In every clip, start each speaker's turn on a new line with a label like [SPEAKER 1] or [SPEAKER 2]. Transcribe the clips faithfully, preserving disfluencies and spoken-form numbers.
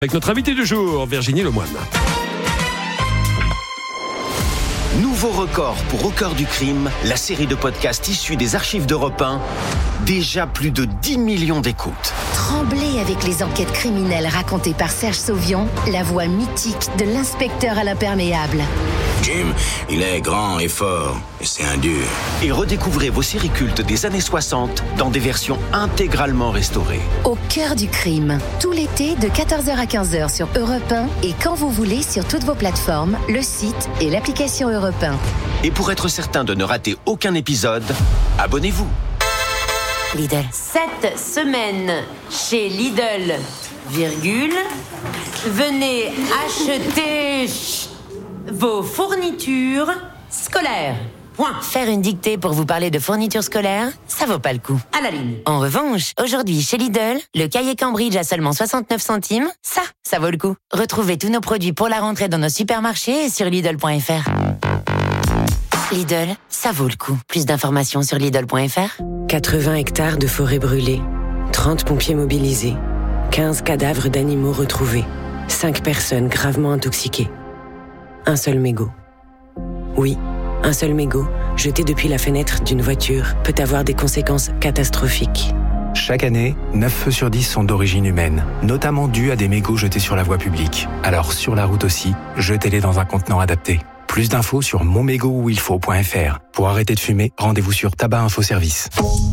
[SPEAKER 1] Avec notre invité du jour, Virginie Lemoine.
[SPEAKER 2] Nouveau record pour Au cœur du crime, la série de podcasts issue des archives d'Europe un. Déjà plus de dix millions d'écoutes.
[SPEAKER 3] Tremblez avec les enquêtes criminelles racontées par Serge Sauvion, la voix mythique de l'inspecteur à l'imperméable.
[SPEAKER 4] Jim, il est grand et fort, et c'est un dur.
[SPEAKER 2] Et redécouvrez vos séries cultes des années soixante dans des versions intégralement restaurées.
[SPEAKER 3] Au cœur du crime, tout l'été de quatorze heures à quinze heures sur Europe un et quand vous voulez sur toutes vos plateformes, le site et l'application Europe un.
[SPEAKER 2] Et pour être certain de ne rater aucun épisode, abonnez-vous.
[SPEAKER 5] Lidl. Cette semaine, chez Lidl, virgule, venez acheter vos fournitures scolaires. Point.
[SPEAKER 6] Faire une dictée pour vous parler de fournitures scolaires, ça vaut pas le coup.
[SPEAKER 5] À la ligne.
[SPEAKER 6] En revanche, aujourd'hui chez Lidl, le cahier Cambridge à seulement soixante-neuf centimes, ça, ça vaut le coup. Retrouvez tous nos produits pour la rentrée dans nos supermarchés et sur Lidl point F R. Lidl, ça vaut le coup. Plus d'informations sur Lidl point F R.
[SPEAKER 7] quatre-vingts hectares de forêt brûlée, trente pompiers mobilisés, quinze cadavres d'animaux retrouvés, cinq personnes gravement intoxiquées. Un seul mégot. Oui, un seul mégot, jeté depuis la fenêtre d'une voiture, peut avoir des conséquences catastrophiques.
[SPEAKER 8] Chaque année, neuf feux sur dix sont d'origine humaine, notamment dus à des mégots jetés sur la voie publique. Alors sur la route aussi, jetez-les dans un contenant adapté. Plus d'infos sur mon mégot où il faut point F R. Pour arrêter de fumer, rendez-vous sur Tabac Info Service.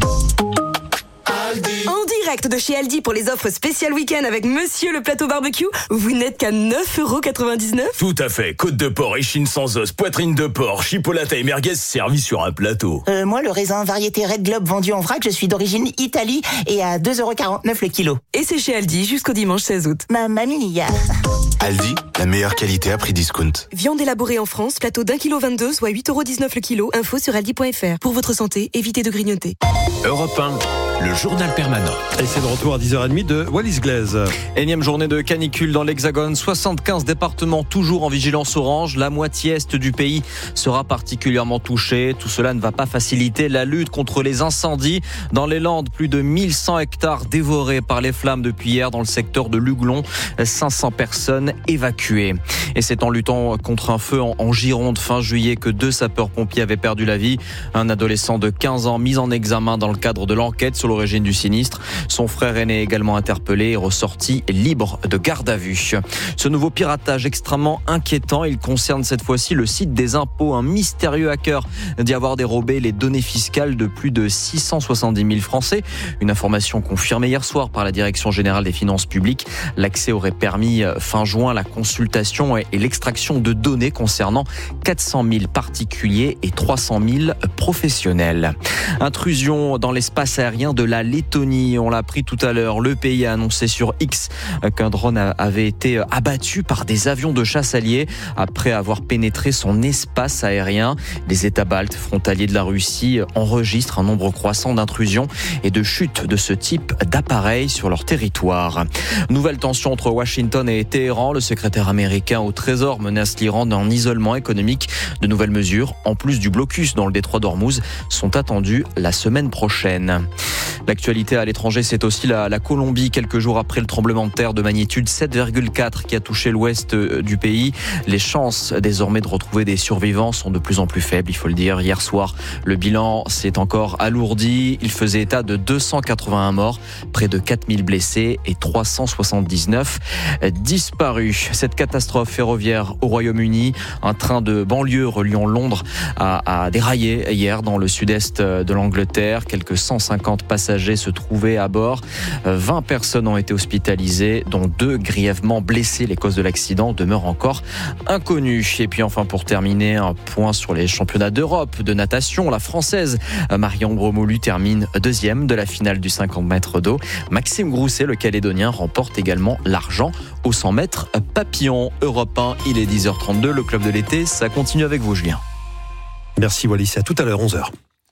[SPEAKER 9] En direct de chez Aldi pour les offres spéciales week-end avec Monsieur le plateau barbecue, vous n'êtes qu'à neuf euros quatre-vingt-dix-neuf.
[SPEAKER 10] Tout à fait, côte de porc, échine sans os, poitrine de porc, chipolata et merguez servis sur un plateau.
[SPEAKER 11] Euh, moi, le raisin variété Red Globe vendu en vrac, je suis d'origine Italie et à deux euros quarante-neuf le kilo.
[SPEAKER 9] Et c'est chez Aldi jusqu'au dimanche seize août.
[SPEAKER 11] Ma mamie.
[SPEAKER 12] Aldi, la meilleure qualité à prix discount.
[SPEAKER 9] Viande élaborée en France, plateau d'un kilo vingt-deux, soit huit euros dix-neuf le kilo. Info sur aldi point F R. Pour votre santé, évitez de grignoter.
[SPEAKER 2] Europe un, le journal permanent.
[SPEAKER 1] Et c'est de retour à dix heures trente de Wallis Glaise.
[SPEAKER 13] Énième journée de canicule dans l'Hexagone. soixante-quinze départements toujours en vigilance orange. La moitié est du pays sera particulièrement touchée. Tout cela ne va pas faciliter la lutte contre les incendies. Dans les Landes, plus de mille cent hectares dévorés par les flammes depuis hier dans le secteur de Luglon. cinq cents personnes évacuées. Et c'est en luttant contre un feu en Gironde fin juillet que deux sapeurs-pompiers avaient perdu la vie. Un adolescent de quinze ans mis en examen dans le cadre de l'enquête sur l'origine du sinistre. Son frère aîné également interpellé et ressorti libre de garde à vue. Ce nouveau piratage extrêmement inquiétant, il concerne cette fois-ci le site des impôts. Un mystérieux hacker d'y avoir dérobé les données fiscales de plus de six cent soixante-dix mille Français. Une information confirmée hier soir par la Direction générale des finances publiques. L'accès aurait permis fin juin la consultation et l'extraction de données concernant quatre cent mille particuliers et trois cent mille professionnels. Intrusion dans l'espace aérien de la Lettonie. On l'a appris tout à l'heure. Le pays a annoncé sur X qu'un drone avait été abattu par des avions de chasse alliés après avoir pénétré son espace aérien. Les États baltes frontaliers de la Russie enregistrent un nombre croissant d'intrusions et de chutes de ce type d'appareils sur leur territoire. Nouvelle tension entre Washington et Téhéran. Le secrétaire américain au Trésor menace l'Iran d'un isolement économique. De nouvelles mesures, en plus du blocus dans le détroit d'Ormuz, sont attendues la semaine prochaine. L'actualité à l'étranger, c'est aussi la, la Colombie, quelques jours après le tremblement de terre de magnitude sept virgule quatre qui a touché l'ouest du pays. Les chances désormais de retrouver des survivants sont de plus en plus faibles, il faut le dire. Hier soir, le bilan s'est encore alourdi. Il faisait état de deux cent quatre-vingt-un morts, près de quatre mille blessés et trois cent soixante-dix-neuf disparus. Cette catastrophe ferroviaire au Royaume-Uni, un train de banlieue reliant Londres a, a déraillé hier dans le sud-est de l'Angleterre. Quelques cent cinquante passagers se trouvaient à bord. vingt personnes ont été hospitalisées, dont deux grièvement blessées. Les causes de l'accident demeurent encore inconnues. Et puis enfin, pour terminer, un point sur les championnats d'Europe de natation. La Française Marion Gromolu termine deuxième de la finale du cinquante mètres d'eau. Maxime Grousset, le Calédonien, remporte également l'argent au cent mètres papillon. Europe un, il est dix heures trente-deux. Le club de l'été, ça continue avec vous, Julien.
[SPEAKER 1] Merci Wallis, à tout à l'heure, onze heures.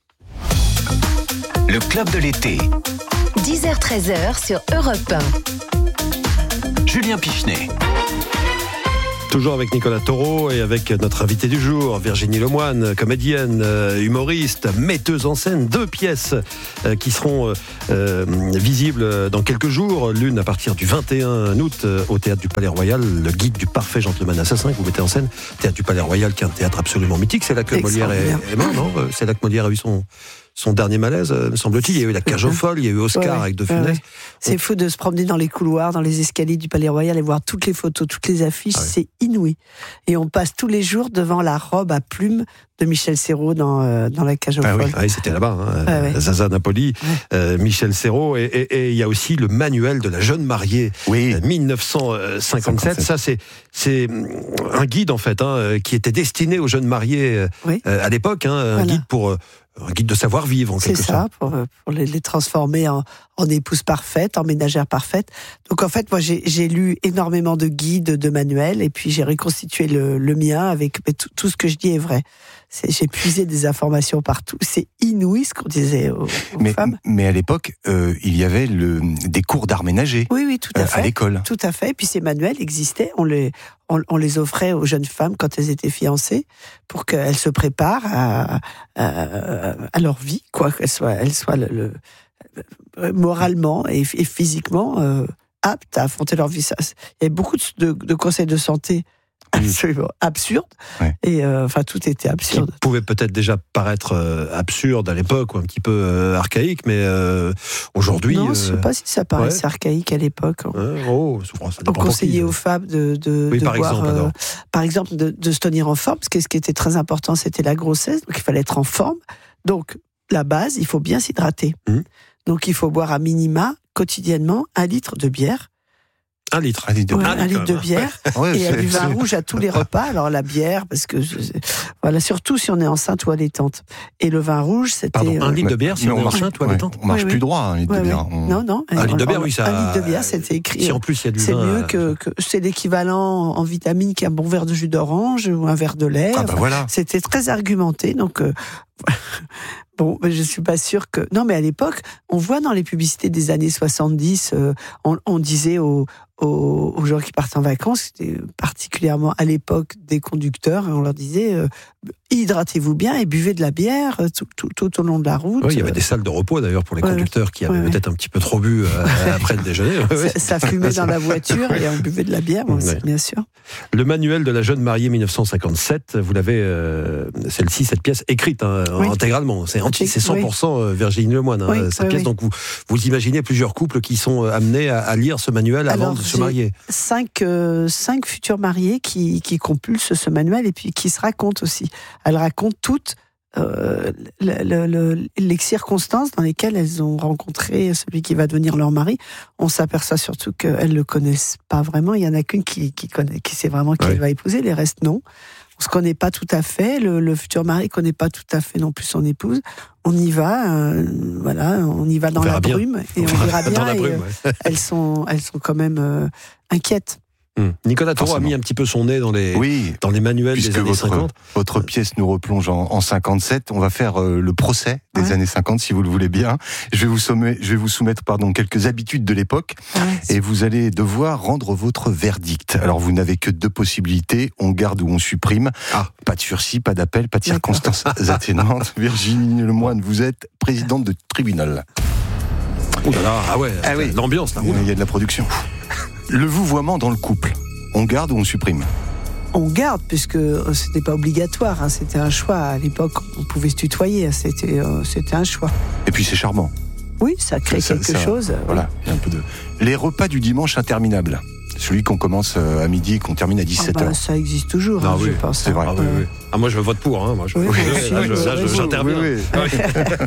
[SPEAKER 2] Le club de l'été.
[SPEAKER 3] dix heures treize heures sur Europe un.
[SPEAKER 2] Julien Pichenet.
[SPEAKER 1] Toujours avec Nicolas Taureau et avec notre invité du jour, Virginie Lemoine, comédienne, humoriste, metteuse en scène. Deux pièces qui seront euh, visibles dans quelques jours. L'une à partir du vingt et un août au Théâtre du Palais Royal, le guide du parfait gentleman assassin que vous mettez en scène. Théâtre du Palais Royal qui est un théâtre absolument mythique. C'est là que Molière est, est mort, non ? C'est là que Molière a eu son... son dernier malaise, me semble-t-il. Il y a eu la cage aux folles, il y a eu Oscar ouais, avec De Funès. Ouais.
[SPEAKER 14] C'est On... fou de se promener dans les couloirs, dans les escaliers du Palais Royal et voir toutes les photos, toutes les affiches, ah ouais. C'est inouï. Et on passe tous les jours devant la robe à plumes de Michel Serrault dans, euh, dans la cage aux
[SPEAKER 1] ah
[SPEAKER 14] folles.
[SPEAKER 1] Oui, ah oui, c'était là-bas, hein. ah ouais. Zaza Napoli, ouais. euh, Michel Serrault. Et, et, et il y a aussi le manuel de la jeune mariée, oui. euh, dix-neuf cent cinquante-sept. cinquante-sept. Ça, c'est, c'est un guide, en fait, hein, qui était destiné aux jeunes mariés oui. euh, à l'époque. Hein, un voilà. guide pour... Euh, un guide de savoir-vivre, en quelque sorte.
[SPEAKER 14] C'est ça, pour, pour les, les transformer en, en épouse parfaite, en ménagère parfaite. Donc en fait, moi, j'ai, j'ai lu énormément de guides, de manuels, et puis j'ai reconstitué le, le mien avec tout, tout ce que je dis est vrai. C'est, j'ai puisé des informations partout. C'est inouï ce qu'on disait aux, aux
[SPEAKER 12] mais,
[SPEAKER 14] femmes.
[SPEAKER 12] Mais à l'époque, euh, il y avait le, des cours d'art ménager.
[SPEAKER 14] Oui, oui, tout à
[SPEAKER 12] euh,
[SPEAKER 14] fait.
[SPEAKER 12] À l'école.
[SPEAKER 14] Tout à fait. Et puis ces manuels existaient. On les, on, on les offrait aux jeunes femmes quand elles étaient fiancées pour qu'elles se préparent à, à, à leur vie, quoi, qu'elles soient, elles soient le, le, moralement et, et physiquement euh, aptes à affronter leur vie. Ça, il y avait beaucoup de, de conseils de santé absolument absurde ouais. et euh, enfin tout était absurde.
[SPEAKER 1] Qui pouvait peut-être déjà paraître euh, absurde à l'époque ou un petit peu euh, archaïque, mais euh, aujourd'hui.
[SPEAKER 14] Non,
[SPEAKER 1] euh...
[SPEAKER 14] je sais pas si ça paraissait ouais. archaïque à l'époque.
[SPEAKER 1] Ouais, oh,
[SPEAKER 14] on conseillait aux femmes de, de,
[SPEAKER 1] oui,
[SPEAKER 14] de
[SPEAKER 1] par
[SPEAKER 14] boire,
[SPEAKER 1] exemple,
[SPEAKER 14] euh, par exemple, de, de se tenir en forme, parce que ce qui était très important, c'était la grossesse, donc il fallait être en forme. Donc la base, il faut bien s'hydrater. Mmh. Donc il faut boire à minima quotidiennement un litre de bière.
[SPEAKER 1] Un litre,
[SPEAKER 14] un litre de, ouais, un litre de bière
[SPEAKER 12] ouais,
[SPEAKER 14] et du vin rouge à tous les repas. Alors la bière, parce que voilà, surtout si on est enceinte ou allaitante. Et le vin rouge, c'était
[SPEAKER 1] Pardon, un litre de bière si on est enceinte ou allaitante.
[SPEAKER 12] On marche
[SPEAKER 14] ouais,
[SPEAKER 12] plus droit, un litre
[SPEAKER 14] ouais,
[SPEAKER 12] de bière.
[SPEAKER 14] Ouais. On... Non, non.
[SPEAKER 1] Un litre de bière, oui, ça.
[SPEAKER 14] Un litre de bière, c'était écrit.
[SPEAKER 1] Si en plus il y a du
[SPEAKER 14] c'est
[SPEAKER 1] vin.
[SPEAKER 14] C'est mieux que, que c'est l'équivalent en vitamines qu'un bon verre de jus d'orange ou un verre de lait.
[SPEAKER 12] Ah bah voilà.
[SPEAKER 14] C'était très argumenté, donc. Euh... Bon, je suis pas sûre que... Non, mais à l'époque, on voit dans les publicités des années soixante-dix, euh, on, on disait aux, aux, aux gens qui partent en vacances, c'était particulièrement à l'époque des conducteurs, et on leur disait euh, hydratez-vous bien et buvez de la bière tout, tout, tout au long de la route.
[SPEAKER 1] Oui, il y avait des salles de repos d'ailleurs pour les ouais, conducteurs qui avaient ouais, peut-être ouais. un petit peu trop bu euh, après le déjeuner.
[SPEAKER 14] ça, ça fumait dans la voiture et on buvait de la bière, bon, ouais. bien sûr.
[SPEAKER 1] Le manuel de la jeune mariée mille neuf cent cinquante-sept, vous l'avez, euh, celle-ci, cette pièce écrite hein, oui. intégralement. C'est, anti, c'est cent pour cent oui. Virginie Lemoine, hein, oui, cette oui, pièce. Oui. Donc vous, vous imaginez plusieurs couples qui sont amenés à, à lire ce manuel avant Alors, de se marier.
[SPEAKER 14] Cinq, euh, cinq futurs mariés qui, qui compulsent ce manuel et puis qui se racontent aussi. Elles racontent toutes euh, le, le, le, les circonstances dans lesquelles elles ont rencontré celui qui va devenir leur mari. On s'aperçoit surtout qu'elles ne le connaissent pas vraiment. Il y en a qu'une qui, qui, connaît, qui sait vraiment qui oui. va épouser, les restes non. On se connaît pas tout à fait, le, le futur mari connaît pas tout à fait non plus son épouse. On y va, euh, voilà, on y va dans la brume et on, on verra bien. Dans la brume, et, ouais. elles sont, elles sont quand même euh, inquiètes.
[SPEAKER 1] Hum. Nicolas Taureau a mis un petit peu son nez dans les,
[SPEAKER 12] oui,
[SPEAKER 1] dans les manuels des années
[SPEAKER 12] votre,
[SPEAKER 1] cinquante.
[SPEAKER 12] Votre pièce nous replonge en, en cinquante-sept. On va faire euh, le procès des ouais. années cinquante, si vous le voulez bien. Je vais vous, sommer, je vais vous soumettre pardon, quelques habitudes de l'époque ouais, et vous allez devoir rendre votre verdict. Alors vous n'avez que deux possibilités, on garde ou on supprime. Ah. Pas de sursis, pas d'appel, pas de circonstances atténuantes. Virginie Lemoine, vous êtes présidente de tribunal.
[SPEAKER 1] Oh là là, ah ouais, ah oui. l'ambiance là.
[SPEAKER 12] Il y a de la production. Le vouvoiement dans le couple, on garde ou on supprime ?
[SPEAKER 14] On garde, puisque c'était pas obligatoire, hein, c'était un choix. À l'époque, on pouvait se tutoyer, c'était, euh, c'était un choix.
[SPEAKER 12] Et puis c'est charmant.
[SPEAKER 14] Oui, ça crée ça, quelque ça, chose.
[SPEAKER 12] Voilà, il y a un peu de... Les repas du dimanche interminables, celui qu'on commence à midi et qu'on termine à dix-sept heures.
[SPEAKER 14] Ah bah, ça existe toujours,
[SPEAKER 1] non,
[SPEAKER 14] hein,
[SPEAKER 1] oui,
[SPEAKER 14] je pense.
[SPEAKER 1] C'est vrai. Ah, oui, oui. Ah, moi, je vote pour. Hein, moi, je
[SPEAKER 14] oui,
[SPEAKER 1] oui,
[SPEAKER 14] oui,
[SPEAKER 1] là, je, là, je, j'interviens.
[SPEAKER 12] Oui, oui.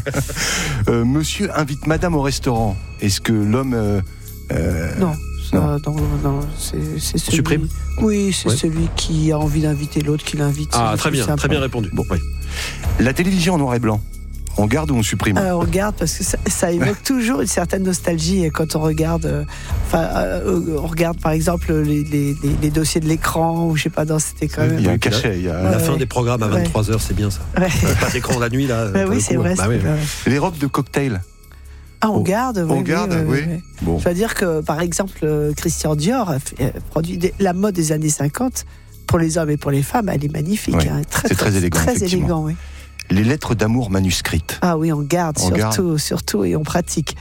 [SPEAKER 12] euh, monsieur invite madame au restaurant. Est-ce que l'homme... Euh, euh...
[SPEAKER 14] Non. Non, non, non c'est, c'est celui...
[SPEAKER 1] Supprime ?
[SPEAKER 14] Oui, c'est ouais. celui qui a envie d'inviter l'autre qui l'invite.
[SPEAKER 1] Ah, très bien, très bien répondu. Bon, oui.
[SPEAKER 12] La télévision en noir et blanc, on garde ou on supprime ?
[SPEAKER 14] Alors, on garde parce que ça, ça évoque ouais. toujours une certaine nostalgie quand on regarde. Euh, enfin, euh, on regarde par exemple les, les, les, les dossiers de l'écran ou je sais pas, dans c'était quand même.
[SPEAKER 12] Il y a un cachet. Il y a...
[SPEAKER 1] La
[SPEAKER 14] ouais,
[SPEAKER 1] fin
[SPEAKER 14] ouais.
[SPEAKER 1] des programmes à vingt-trois heures, ouais. c'est bien ça. Ouais. Pas d'écran la nuit là.
[SPEAKER 14] Bah, oui, c'est vrai.
[SPEAKER 1] Bah,
[SPEAKER 14] c'est
[SPEAKER 1] oui.
[SPEAKER 14] vrai.
[SPEAKER 12] Les robes de cocktail.
[SPEAKER 14] Ah, on oh. garde, oui.
[SPEAKER 12] On garde, oui. oui. oui.
[SPEAKER 14] Bon. Je veux dire que, par exemple, Christian Dior a fait, produit des, la mode des années cinquante pour les hommes et pour les femmes, elle est magnifique.
[SPEAKER 12] Oui,
[SPEAKER 14] hein, très,
[SPEAKER 12] c'est très, très élégant.
[SPEAKER 14] Très élégant, oui.
[SPEAKER 12] Les lettres d'amour manuscrites.
[SPEAKER 14] Ah oui, on garde,
[SPEAKER 12] on
[SPEAKER 14] surtout,
[SPEAKER 12] garde.
[SPEAKER 14] surtout, et on pratique.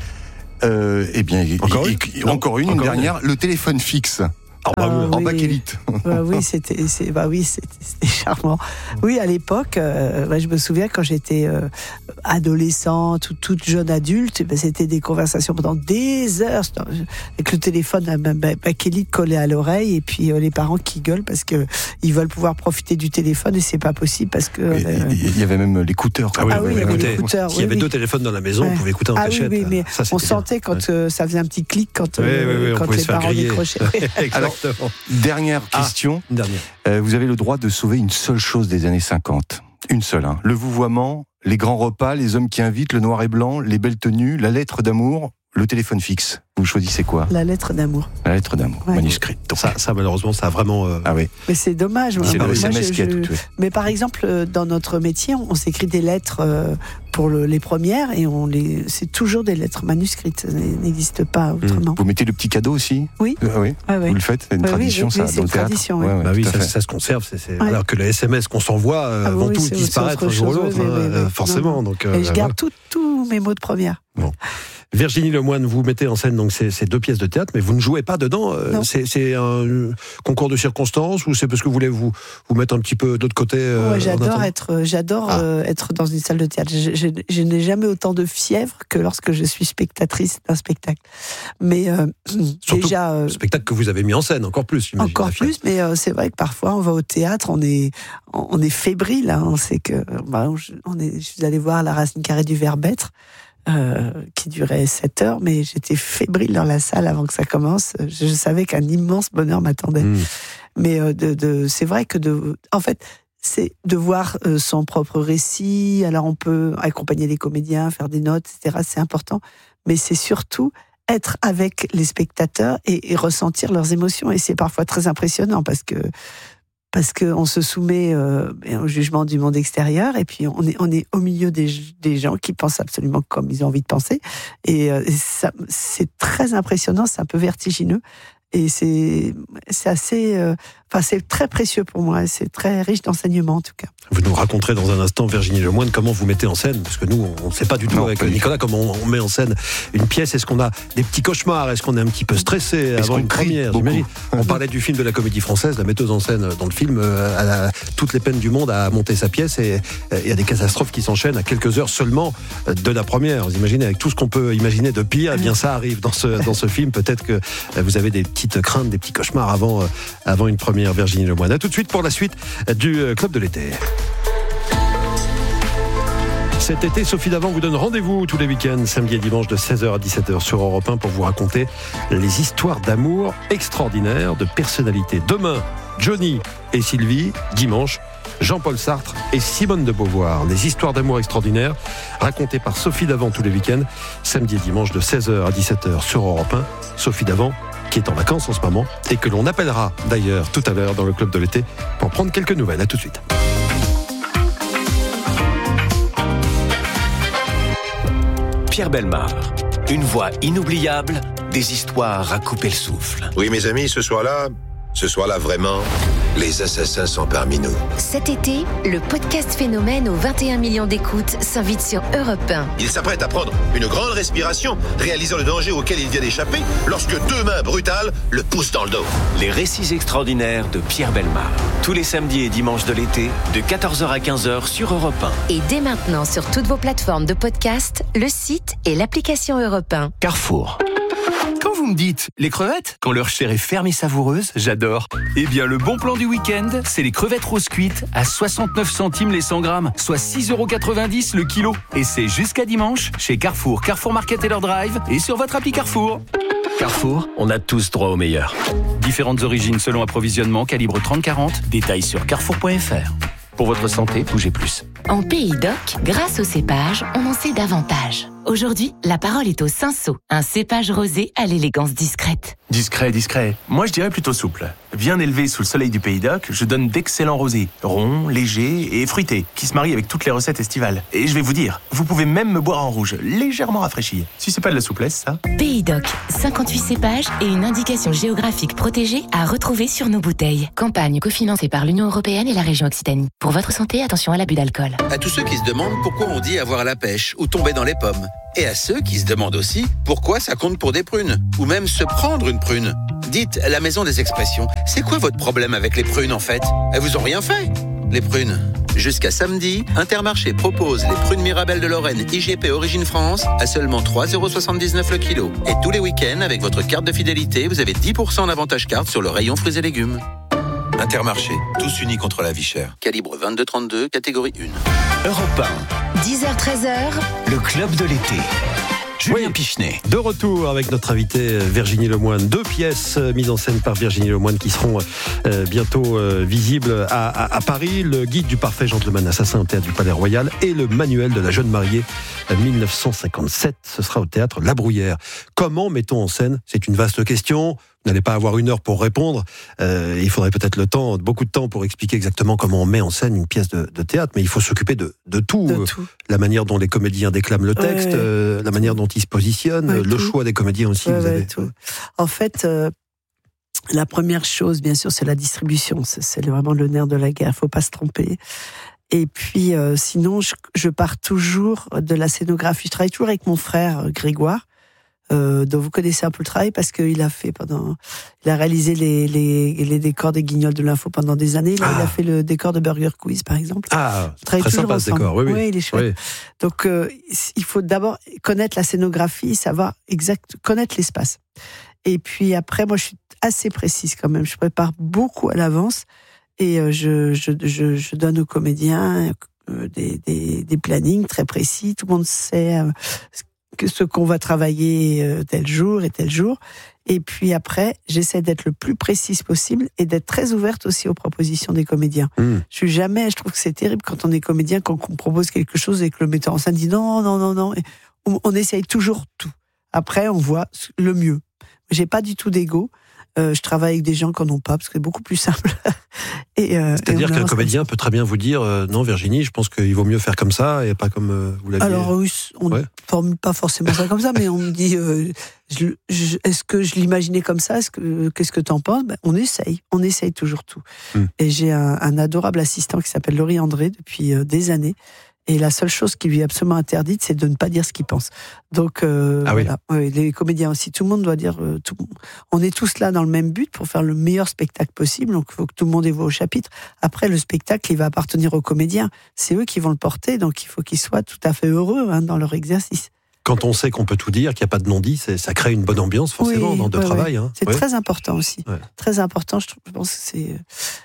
[SPEAKER 12] Euh, eh bien,
[SPEAKER 1] encore
[SPEAKER 12] une,
[SPEAKER 1] une,
[SPEAKER 12] encore une,
[SPEAKER 1] encore
[SPEAKER 12] une dernière, une. Le téléphone fixe.
[SPEAKER 1] Oh, bah,
[SPEAKER 14] Ah,
[SPEAKER 12] en
[SPEAKER 14] oui.
[SPEAKER 12] bakélite.
[SPEAKER 14] Bah, oui, c'était, c'est, bah oui, c'était, c'était charmant. Oui, à l'époque, euh, bah, je me souviens quand j'étais euh, adolescente ou toute jeune adulte, bah, c'était des conversations pendant des heures avec le téléphone à bakélite collé à l'oreille et puis euh, les parents qui gueulent parce que ils veulent pouvoir profiter du téléphone et c'est pas possible parce que.
[SPEAKER 12] Il
[SPEAKER 14] euh,
[SPEAKER 12] y, y avait même l'écouteur.
[SPEAKER 1] Ah oui,
[SPEAKER 14] ah oui, il y avait l'écouteur.
[SPEAKER 1] S'il y avait
[SPEAKER 14] oui,
[SPEAKER 1] deux
[SPEAKER 14] oui.
[SPEAKER 1] téléphones dans la maison,
[SPEAKER 14] Ouais.
[SPEAKER 1] on pouvait écouter en
[SPEAKER 14] ah,
[SPEAKER 1] cachette.
[SPEAKER 14] Oui, oui, mais
[SPEAKER 1] ça,
[SPEAKER 14] on
[SPEAKER 1] bien.
[SPEAKER 14] sentait quand
[SPEAKER 1] ouais.
[SPEAKER 14] euh, ça faisait un petit clic quand,
[SPEAKER 1] oui,
[SPEAKER 14] euh,
[SPEAKER 1] oui, oui,
[SPEAKER 14] quand
[SPEAKER 1] on
[SPEAKER 14] les
[SPEAKER 1] se faire
[SPEAKER 14] parents
[SPEAKER 1] griller.
[SPEAKER 14] décrochaient.
[SPEAKER 1] Alors,
[SPEAKER 12] dernière question.
[SPEAKER 1] Ah, dernière.
[SPEAKER 12] Euh, vous avez le droit de sauver une seule chose des années cinquante. Une seule. Hein. Le vouvoiement, les grands repas, les hommes qui invitent, le noir et blanc, les belles tenues, la lettre d'amour, le téléphone fixe. Vous choisissez quoi ?
[SPEAKER 14] La lettre d'amour.
[SPEAKER 12] La lettre d'amour,
[SPEAKER 14] Ouais.
[SPEAKER 12] manuscrite.
[SPEAKER 1] Donc, ça, ça, malheureusement, ça a vraiment. Euh...
[SPEAKER 12] Ah oui.
[SPEAKER 14] Mais c'est dommage.
[SPEAKER 12] C'est
[SPEAKER 14] moi,
[SPEAKER 12] le
[SPEAKER 14] moi,
[SPEAKER 12] S M S
[SPEAKER 14] je-
[SPEAKER 12] qui a
[SPEAKER 14] je-
[SPEAKER 12] tout tué.
[SPEAKER 14] Mais par exemple, euh, dans notre métier, on, on s'écrit des lettres euh, pour le- les premières et on les, c'est toujours des lettres manuscrites. Ça n'existe pas autrement.
[SPEAKER 12] Vous mettez le petit cadeau aussi ?
[SPEAKER 14] Oui.
[SPEAKER 12] Euh, oui.
[SPEAKER 14] Ah oui.
[SPEAKER 12] Vous le faites ? C'est une
[SPEAKER 14] Oui, oui,
[SPEAKER 12] tradition,
[SPEAKER 14] oui,
[SPEAKER 12] ça,
[SPEAKER 14] oui, c'est
[SPEAKER 12] dans le
[SPEAKER 14] une
[SPEAKER 12] théâtre.
[SPEAKER 14] tradition, oui.
[SPEAKER 12] Ouais, ouais,
[SPEAKER 1] Bah oui,
[SPEAKER 12] tout à
[SPEAKER 1] ça,
[SPEAKER 12] fait.
[SPEAKER 1] ça se conserve. C'est, c'est...
[SPEAKER 14] Ouais.
[SPEAKER 1] Alors que les S M S qu'on s'envoie euh,
[SPEAKER 14] Ah
[SPEAKER 1] vont
[SPEAKER 14] oui,
[SPEAKER 1] tous
[SPEAKER 14] c'est-
[SPEAKER 1] disparaître
[SPEAKER 14] c'est
[SPEAKER 1] un
[SPEAKER 14] autre
[SPEAKER 1] jour ou
[SPEAKER 14] chose,
[SPEAKER 1] l'autre,
[SPEAKER 14] oui,
[SPEAKER 1] hein,
[SPEAKER 14] oui, oui.
[SPEAKER 1] euh, forcément.
[SPEAKER 14] Non, non.
[SPEAKER 1] Donc, euh,
[SPEAKER 14] Et je garde
[SPEAKER 1] voilà.
[SPEAKER 14] tout- tous mes mots de première.
[SPEAKER 1] Bon. Virginie Lemoine, vous mettez en scène donc ces, ces deux pièces de théâtre, mais vous ne jouez pas dedans. euh,
[SPEAKER 14] Non.
[SPEAKER 1] c'est, c'est un concours de circonstances ou c'est parce que vous voulez vous, vous mettre un petit peu de l'autre côté euh,
[SPEAKER 14] Ouais,
[SPEAKER 1] en
[SPEAKER 14] j'adore
[SPEAKER 1] attendant
[SPEAKER 14] être, euh, j'adore
[SPEAKER 1] Ah.
[SPEAKER 14] euh, être dans une salle de théâtre. Je, je- je n'ai jamais autant de fièvre que lorsque je suis spectatrice d'un spectacle. Mais euh,
[SPEAKER 1] Surtout
[SPEAKER 14] déjà, euh,
[SPEAKER 1] le spectacle que vous avez mis en scène, encore plus. j'imagine,
[SPEAKER 14] encore
[SPEAKER 1] la fièvre.
[SPEAKER 14] plus. Mais euh, c'est vrai que parfois on va au théâtre, on est, on est fébrile. Hein, on sait que, bah, je- on est, je suis allée voir La Racine carrée du Verbêtre. Euh, qui durait sept heures, mais j'étais fébrile dans la salle avant que ça commence. Je, je savais qu'un immense bonheur m'attendait.
[SPEAKER 1] Mmh.
[SPEAKER 14] Mais euh, de, de, c'est vrai que de, en fait, c'est de voir euh, son propre récit. Alors on peut accompagner les comédiens, faire des notes, et cetera. C'est important, mais c'est surtout être avec les spectateurs et, et ressentir leurs émotions. Et c'est parfois très impressionnant parce que parce qu'on se soumet euh, au jugement du monde extérieur et puis on est, on est au milieu des, des gens qui pensent absolument comme ils ont envie de penser. Et, euh, et ça, c'est très impressionnant, c'est un peu vertigineux. Et c'est, c'est assez... Euh, enfin, c'est très précieux pour moi, c'est très riche d'enseignements en tout cas.
[SPEAKER 1] Vous nous raconterez dans un instant, Virginie Lemoine, comment vous mettez en scène, parce que nous, on ne sait pas du tout
[SPEAKER 12] Non,
[SPEAKER 1] avec
[SPEAKER 12] pas du
[SPEAKER 1] Nicolas comment on, on met en scène une pièce. Est-ce qu'on a des petits cauchemars ? Est-ce qu'on est un petit peu stressé
[SPEAKER 12] Est-ce
[SPEAKER 1] avant
[SPEAKER 12] qu'on
[SPEAKER 1] une
[SPEAKER 12] crie
[SPEAKER 1] première
[SPEAKER 12] beaucoup
[SPEAKER 1] j'imagine On parlait du film de la Comédie Française, la metteuse en scène dans le film euh, a toutes les peines du monde à monter sa pièce et euh, il y a des catastrophes qui s'enchaînent à quelques heures seulement de la première. Vous imaginez, avec tout ce qu'on peut imaginer de pire, eh bien ça arrive dans ce, dans ce film. Peut-être que euh, vous avez des petites craintes, des petits cauchemars avant, euh, avant une première. Virginie Lemoine. À tout de suite pour la suite du Club de l'été. Cet été, Sophie Davant vous donne rendez-vous tous les week-ends, samedi et dimanche de seize heures à dix-sept heures sur Europe un pour vous raconter les histoires d'amour extraordinaires de personnalités. Demain, Johnny et Sylvie. Dimanche, Jean-Paul Sartre et Simone de Beauvoir. Des histoires d'amour extraordinaires racontées par Sophie Davant tous les week-ends, samedi et dimanche de seize heures à dix-sept heures sur Europe un. Sophie Davant qui est en vacances en ce moment et que l'on appellera d'ailleurs tout à l'heure dans le Club de l'été pour prendre quelques nouvelles. À tout de suite.
[SPEAKER 2] Pierre Bellemare, une voix inoubliable, des histoires à couper le souffle.
[SPEAKER 15] Oui, mes amis, ce soir-là, ce soir-là vraiment, les assassins sont parmi nous.
[SPEAKER 3] Cet été, le podcast Phénomène aux vingt et un millions d'écoutes s'invite sur Europe un.
[SPEAKER 15] Il s'apprête à prendre une grande respiration, réalisant le danger auquel il vient d'échapper, lorsque deux mains brutales le poussent dans le dos.
[SPEAKER 2] Les récits extraordinaires de Pierre Bellemare. Tous les samedis et dimanches de l'été, de quatorze heures à quinze heures sur Europe un.
[SPEAKER 3] Et dès maintenant sur toutes vos plateformes de podcast, le site et l'application Europe un.
[SPEAKER 2] Carrefour.
[SPEAKER 16] Quand vous me dites les crevettes, quand leur chair est ferme et savoureuse, j'adore. Eh bien, le bon plan du week-end, c'est les crevettes roses cuites à soixante-neuf centimes les cent grammes, soit six euros quatre-vingt-dix le kilo. Et c'est jusqu'à dimanche chez Carrefour, Carrefour Market et leur drive et sur votre appli Carrefour. Carrefour, on a tous droit au meilleur. Différentes origines selon approvisionnement, calibre trente quarante, détails sur carrefour point f r. Pour votre santé, bougez plus.
[SPEAKER 17] En Pays d'Oc, grâce au cépage, on en sait davantage. Aujourd'hui, la parole est au Cinsault, un cépage rosé à l'élégance discrète.
[SPEAKER 18] Discret, discret. Moi, je dirais plutôt souple. Bien élevé sous le soleil du Pays d'Oc, je donne d'excellents rosés, ronds, légers et fruités, qui se marient avec toutes les recettes estivales. Et je vais vous dire, vous pouvez même me boire en rouge, légèrement rafraîchi. Si c'est pas de la souplesse, ça.
[SPEAKER 17] Pays d'Oc, cinquante-huit cépages et une indication géographique protégée à retrouver sur nos bouteilles. Campagne cofinancée par l'Union européenne et la région Occitanie. Pour votre santé, attention à l'abus d'alcool.
[SPEAKER 19] À tous ceux qui se demandent pourquoi on dit avoir la pêche ou tomber dans les pommes. Et à ceux qui se demandent aussi pourquoi ça compte pour des prunes, ou même se prendre une prune. Dites, la maison des expressions, c'est quoi votre problème avec les prunes en fait? Elles vous ont rien fait, les prunes. Jusqu'à samedi, Intermarché propose les prunes Mirabelle de Lorraine I G P Origine France à seulement trois euros soixante-dix-neuf le kilo. Et tous les week-ends, avec votre carte de fidélité, vous avez dix pour cent d'avantage carte sur le rayon fruits et légumes.
[SPEAKER 20] Intermarché, tous unis contre la vie chère.
[SPEAKER 19] Calibre vingt-deux trente-deux, catégorie un.
[SPEAKER 2] Europe un.
[SPEAKER 3] dix heures treize heures.
[SPEAKER 2] Le club de l'été. Julien
[SPEAKER 1] oui,
[SPEAKER 2] Pichenet.
[SPEAKER 1] De retour avec notre invitée Virginie Lemoine. Deux pièces mises en scène par Virginie Lemoine qui seront euh, bientôt euh, visibles à, à, à Paris. Le guide du parfait gentleman assassin au théâtre du Palais Royal et le manuel de la jeune mariée mille neuf cent cinquante-sept. Ce sera au théâtre La Bruyère. Comment mettons en scène? C'est une vaste question. Vous n'allez pas avoir une heure pour répondre. Euh, il faudrait peut-être le temps, beaucoup de temps pour expliquer exactement comment on met en scène une pièce de, de théâtre. Mais il faut s'occuper de, de tout.
[SPEAKER 14] De tout.
[SPEAKER 1] La manière dont les comédiens déclament le texte, ouais. euh, la manière dont ils se positionnent, ouais, le tout. Choix des comédiens aussi.
[SPEAKER 14] Ouais,
[SPEAKER 1] vous
[SPEAKER 14] ouais,
[SPEAKER 1] avez...
[SPEAKER 14] tout. En fait, euh, la première chose, bien sûr, c'est la distribution. C'est, c'est vraiment le nerf de la guerre. Il ne faut pas se tromper. Et puis, euh, sinon, je, je pars toujours de la scénographie. Je travaille toujours avec mon frère Grégoire. Euh, dont vous connaissez un peu le travail parce qu'il a fait pendant, il a réalisé les, les, les décors des Guignols de l'info pendant des années. Là, ah. il a fait le décor de Burger Quiz, par exemple.
[SPEAKER 1] Ah, très sympa ce décor. Oui, oui.
[SPEAKER 14] oui, il est chouette. Oui. Donc, euh, il faut d'abord connaître la scénographie, savoir exact, connaître l'espace. Et puis après, moi, je suis assez précise quand même. Je prépare beaucoup à l'avance et euh, je, je, je, je donne aux comédiens euh, des, des, des plannings très précis. Tout le monde sait euh, que ce qu'on va travailler tel jour et tel jour. Et puis après, j'essaie d'être le plus précise possible et d'être très ouverte aussi aux propositions des comédiens. Mmh. Je suis jamais, je trouve que c'est terrible quand on est comédien, quand on propose quelque chose et que le metteur en scène dit non, non, non, non. On, on essaye toujours tout. Après, on voit le mieux. J'ai pas du tout d'ego. Euh, je travaille avec des gens qui n'en ont pas, parce que c'est beaucoup plus simple. et, euh,
[SPEAKER 1] C'est-à-dire qu'un comédien peut très bien vous dire euh, non, Virginie, je pense qu'il vaut mieux faire comme ça et pas comme euh, vous l'avez.
[SPEAKER 14] Alors oui, on ne ouais. formule pas forcément ça comme ça, mais on me dit euh, je, je, est-ce que je l'imaginais comme ça? Est-ce que, qu'est-ce que tu en penses? Ben, on essaye, on essaye toujours tout. Hum. Et j'ai un, un adorable assistant qui s'appelle Laurie André depuis euh, des années. Et la seule chose qui lui est absolument interdite, c'est de ne pas dire ce qu'il pense. Donc, euh, ah voilà. Oui. Ouais, les comédiens aussi, tout le monde doit dire. Euh, tout, on est tous là dans le même but pour faire le meilleur spectacle possible. Donc, il faut que tout le monde ait voix au chapitre. Après, le spectacle, il va appartenir aux comédiens. C'est eux qui vont le porter, donc il faut qu'ils soient tout à fait heureux hein, dans leur exercice.
[SPEAKER 1] Quand on sait qu'on peut tout dire, qu'il n'y a pas de non-dit, c'est, ça crée une bonne ambiance forcément oui, dans le ouais, travail.
[SPEAKER 14] Ouais.
[SPEAKER 1] Hein.
[SPEAKER 14] C'est
[SPEAKER 1] ouais.
[SPEAKER 14] très important aussi. Ouais. Très important. Je, trouve, je pense que c'est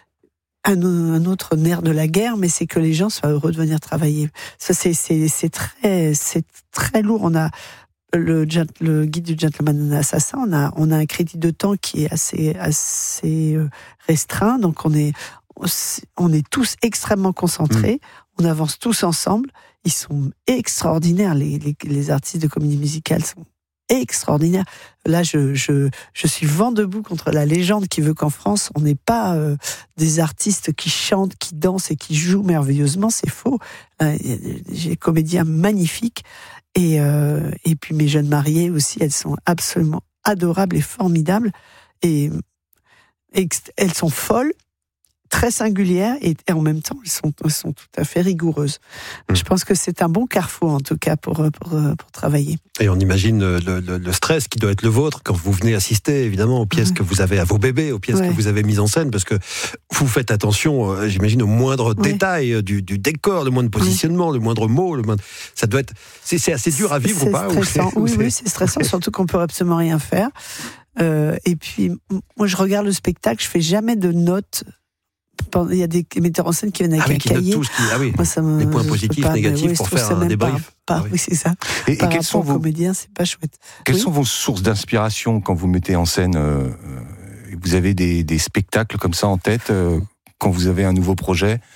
[SPEAKER 14] Un, un autre nerf de la guerre, mais c'est que les gens soient heureux de venir travailler. Ça, c'est, c'est, c'est très, c'est très lourd. On a le, le guide du gentleman assassin. On a, on a un crédit de temps qui est assez, assez restreint. Donc, on est, on est tous extrêmement concentrés. Mmh. On avance tous ensemble. Ils sont extraordinaires. Les, les, les artistes de comédie musicale sont extraordinaire. Là, je, je, je suis vent debout contre la légende qui veut qu'en France, on n'ait pas euh, des artistes qui chantent, qui dansent et qui jouent merveilleusement. C'est faux. Euh, j'ai des comédiens magnifiques. Et, euh, et puis mes jeunes mariées aussi, elles sont absolument adorables et formidables. Et, et elles sont folles, très singulières, et, et en même temps, elles sont, elles sont tout à fait rigoureuses. Mmh. Je pense que c'est un bon carrefour, en tout cas, pour, pour, pour travailler.
[SPEAKER 1] Et on imagine le, le, le stress qui doit être le vôtre quand vous venez assister, évidemment, aux pièces mmh. que vous avez à vos bébés, aux pièces ouais. que vous avez mises en scène, parce que vous faites attention, euh, j'imagine, au moindre ouais. détail du, du décor, le moindre positionnement, mmh. le moindre mot, le moindre... ça doit être... C'est, c'est assez dur à vivre
[SPEAKER 14] c'est
[SPEAKER 1] ou pas
[SPEAKER 14] stressant.
[SPEAKER 1] ou
[SPEAKER 14] Oui,
[SPEAKER 1] c'est...
[SPEAKER 14] oui, c'est stressant, surtout qu'on peut absolument rien faire. Euh, et puis, moi, je regarde le spectacle, je fais jamais de notes. Il y a des metteurs en scène qui viennent avec
[SPEAKER 1] ah,
[SPEAKER 14] un cahier.
[SPEAKER 1] Qui, ah oui. Moi, ça me, les points positifs, pas, négatifs, oui, pour faire un débrief.
[SPEAKER 14] Pas, pas, ah oui. oui, c'est ça.
[SPEAKER 12] Et,
[SPEAKER 14] Par
[SPEAKER 12] et quels sont vos
[SPEAKER 14] comédiens, c'est pas chouette.
[SPEAKER 12] Quelles
[SPEAKER 14] oui.
[SPEAKER 12] sont vos sources d'inspiration quand vous mettez en scène euh, Vous avez des, des spectacles comme ça en tête euh, quand vous avez un nouveau projet?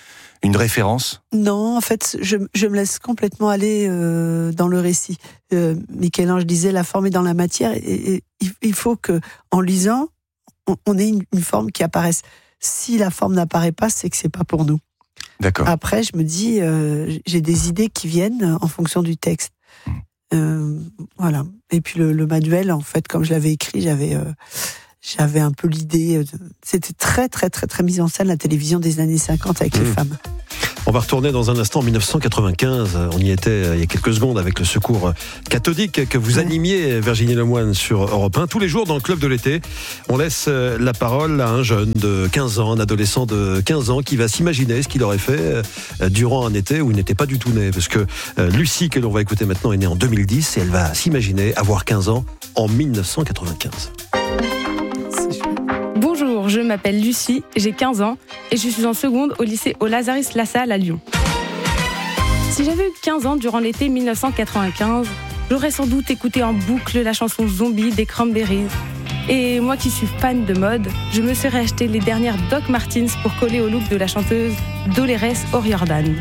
[SPEAKER 12] Une référence ?
[SPEAKER 14] Non, en fait, je, je me laisse complètement aller euh, dans le récit. Euh, Michel-Ange disait, la forme est dans la matière, et, et, et il faut que, en lisant, on, on ait une, une forme qui apparaisse. Si la forme n'apparaît pas, c'est que c'est pas pour nous.
[SPEAKER 12] D'accord.
[SPEAKER 14] Après, je me dis, euh, j'ai des idées qui viennent en fonction du texte. Euh, voilà. Et puis le, le manuel, en fait, comme je l'avais écrit, j'avais, euh, j'avais un peu l'idée. De... C'était très, très, très, très mise en scène, la télévision des années cinquante avec mmh. les femmes.
[SPEAKER 1] On va retourner dans un instant en dix-neuf cent quatre-vingt-quinze. On y était il y a quelques secondes avec le secours cathodique que vous animiez, Virginie Lemoine, sur Europe un. Tous les jours dans le club de l'été, on laisse la parole à un jeune de quinze ans, un adolescent de quinze ans qui va s'imaginer ce qu'il aurait fait durant un été où il n'était pas du tout né. Parce que Lucie, que l'on va écouter maintenant, est née en deux mille dix et elle va s'imaginer avoir quinze ans en dix-neuf cent quatre-vingt-quinze.
[SPEAKER 21] Bonjour, je m'appelle Lucie, j'ai quinze ans et je suis en seconde au lycée au Lazaris Lassalle à Lyon. Si j'avais eu quinze ans durant l'été dix-neuf cent quatre-vingt-quinze, j'aurais sans doute écouté en boucle la chanson Zombie des Cranberries. Et moi qui suis fan de mode, je me serais acheté les dernières Doc Martens pour coller au look de la chanteuse Dolores O'Riordan.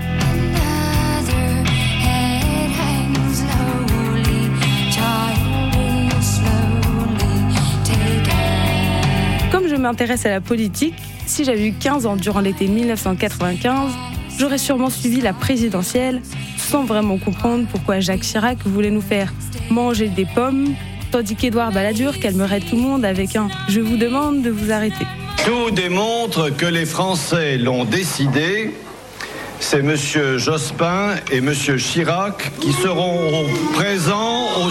[SPEAKER 21] Je m'intéresse à la politique. Si j'avais eu quinze ans durant l'été dix-neuf cent quatre-vingt-quinze, j'aurais sûrement suivi la présidentielle sans vraiment comprendre pourquoi Jacques Chirac voulait nous faire manger des pommes, tandis qu'Édouard Balladur calmerait tout le monde avec un « je vous demande de vous arrêter ».
[SPEAKER 22] Tout démontre que les Français l'ont décidé. C'est M. Jospin et M. Chirac qui seront présents au...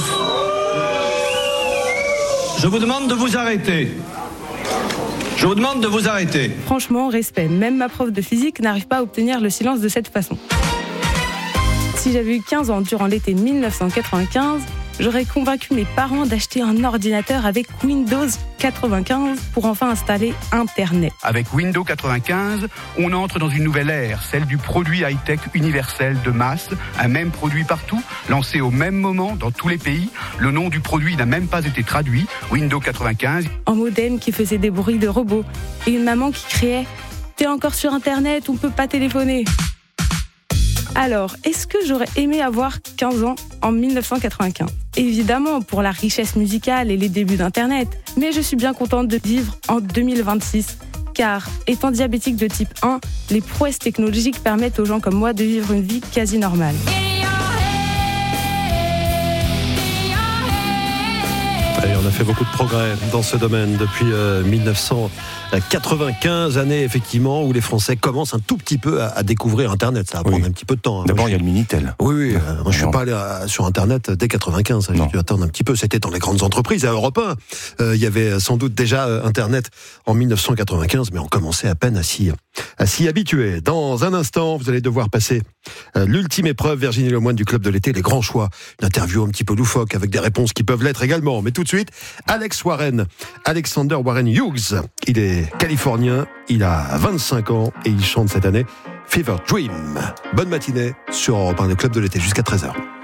[SPEAKER 22] Je vous demande de vous arrêter. Je vous demande de vous arrêter.
[SPEAKER 21] Franchement, respect. Même ma prof de physique n'arrive pas à obtenir le silence de cette façon. Si j'avais eu quinze ans durant l'été dix-neuf cent quatre-vingt-quinze, j'aurais convaincu mes parents d'acheter un ordinateur avec Windows quatre-vingt-quinze pour enfin installer Internet.
[SPEAKER 23] Avec Windows quatre-vingt-quinze, on entre dans une nouvelle ère, celle du produit high-tech universel de masse, un même produit partout, lancé au même moment dans tous les pays. Le nom du produit n'a même pas été traduit, Windows quatre-vingt-quinze.
[SPEAKER 21] Un modem qui faisait des bruits de robots et une maman qui criait « T'es encore sur Internet, on peut pas téléphoner !» Alors, est-ce que j'aurais aimé avoir quinze ans en dix-neuf cent quatre-vingt-quinze ? Évidemment, pour la richesse musicale et les débuts d'Internet, mais je suis bien contente de vivre en deux mille vingt-six, car étant diabétique de type un, les prouesses technologiques permettent aux gens comme moi de vivre une vie quasi normale.
[SPEAKER 1] Allez, on a fait beaucoup de progrès dans ce domaine depuis euh, dix-neuf cent quatre-vingt-quinze, année effectivement où les Français commencent un tout petit peu à, à découvrir Internet. Ça va prendre oui. un petit peu de temps. Hein.
[SPEAKER 12] D'abord, il y a le Minitel.
[SPEAKER 1] Oui, oui. Euh, moi, je suis non. pas allé à, sur Internet dès quatre-vingt-quinze. J'ai dû attendre un petit peu. C'était dans les grandes entreprises. À Europe un, euh, il y avait sans doute déjà euh, Internet en dix-neuf cent quatre-vingt-quinze, mais on commençait à peine à s'y, à s'y habituer. Dans un instant, vous allez devoir passer euh, l'ultime épreuve, Virginie Lemoine du Club de l'été, les grands choix. Une interview un petit peu loufoque avec des réponses qui peuvent l'être également. Mais tout de suite, Alex Warren, Alexander Warren Hughes. Il est californien, il a vingt-cinq ans et il chante cette année Fever Dream. Bonne matinée sur Europe un, le Club de l'été jusqu'à treize heures.